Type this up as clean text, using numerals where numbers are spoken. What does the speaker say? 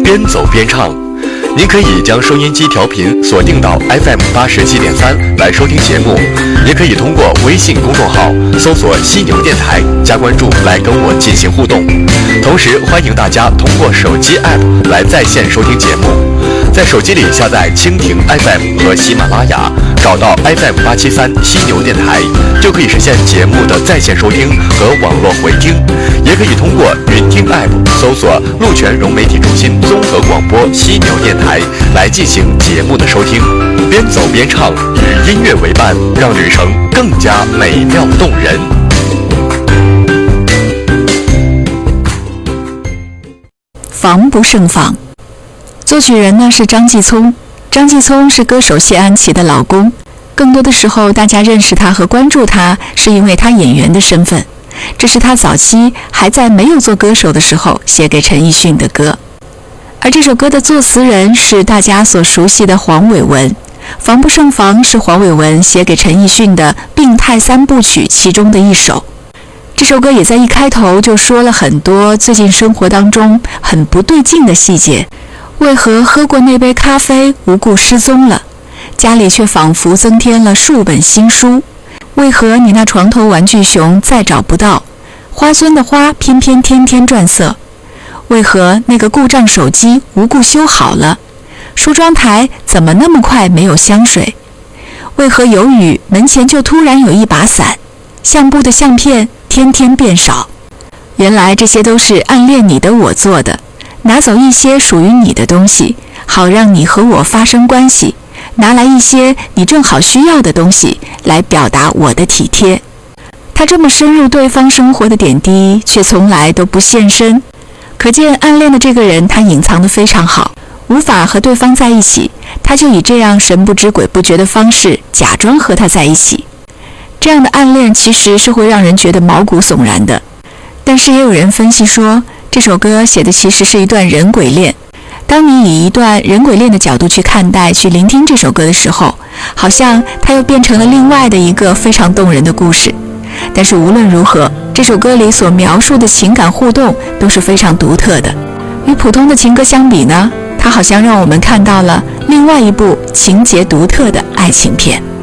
边走边唱。您可以将收音机调频锁定到 FM87.3 来收听节目，也可以通过微信公众号搜索犀牛电台加关注来跟我进行互动。同时欢迎大家通过手机 APP 来在线收听节目，在手机里下载蜻蜓 FM 和喜马拉雅，找到 FM873 犀牛电台，就可以实现节目的在线收听和网络回听。也可以通过云听 APP 搜索陆泉融媒体中心综合广播犀牛电台来进行节目的收听。边走边唱，与音乐为伴，让旅程更加美妙动人。 防不胜防。作曲人呢是张继聪，张继聪是歌手谢安琪的老公，更多的时候大家认识他和关注他是因为他演员的身份，这是他早期还在没有做歌手的时候写给陈奕迅的歌。而这首歌的作词人是大家所熟悉的黄伟文，防不胜防是黄伟文写给陈奕迅的病态三部曲其中的一首。这首歌也在一开头就说了很多最近生活当中很不对劲的细节，为何喝过那杯咖啡无故失踪了，家里却仿佛增添了数本新书，为何你那床头玩具熊再找不到，花樽的花偏偏天天转色，为何那个故障手机无故修好了，梳妆台怎么那么快没有香水，为何有雨门前就突然有一把伞，相簿的相片天天变少。原来这些都是暗恋你的我做的，拿走一些属于你的东西，好让你和我发生关系，拿来一些你正好需要的东西来表达我的体贴。他这么深入对方生活的点滴，却从来都不现身，可见暗恋的这个人他隐藏得非常好，无法和对方在一起，他就以这样神不知鬼不觉的方式假装和他在一起。这样的暗恋其实是会让人觉得毛骨悚然的，但是也有人分析说，这首歌写的其实是一段人鬼恋。当你以一段人鬼恋的角度去看待、去聆听这首歌的时候，好像它又变成了另外的一个非常动人的故事。但是无论如何，这首歌里所描述的情感互动都是非常独特的。与普通的情歌相比呢，它好像让我们看到了另外一部情节独特的爱情片。